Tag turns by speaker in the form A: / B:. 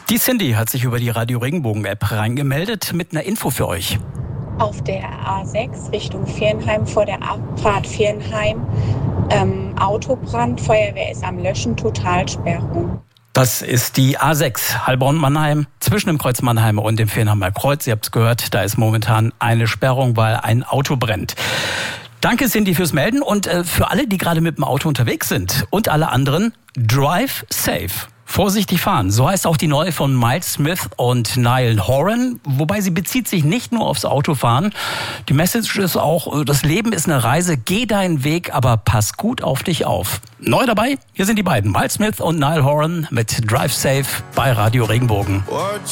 A: Die Cindy hat sich über die Radio Regenbogen App reingemeldet mit einer Info für euch.
B: Auf der A6 Richtung Viernheim vor der Abfahrt Viernheim, Autobrand, Feuerwehr ist am Löschen, Totalsperrung.
A: Das ist die A6 Heilbronn-Mannheim zwischen dem Kreuz Mannheim und dem Viernheimer Kreuz. Ihr habt es gehört, da ist momentan eine Sperrung, weil ein Auto brennt. Danke Cindy fürs Melden und für alle, die gerade mit dem Auto unterwegs sind und alle anderen, drive safe. Vorsichtig fahren, so heißt auch die neue von Miles Smith und Niall Horan, wobei sie bezieht sich nicht nur aufs Autofahren. Die Message ist auch, das Leben ist eine Reise, geh deinen Weg, aber pass gut auf dich auf. Neu dabei, hier sind die beiden, Miles Smith und Niall Horan mit Drive Safe bei Radio Regenbogen.